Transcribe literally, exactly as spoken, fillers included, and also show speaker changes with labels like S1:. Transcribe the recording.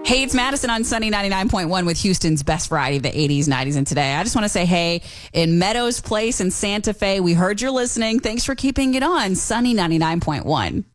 S1: Hey, it's Madison on Sunny ninety-nine point one with Houston's best variety of the eighties, nineties, and today. I just want to say, hey, in Meadows Place in Santa Fe, we heard you're listening. Thanks for keeping it on Sunny ninety-nine point one.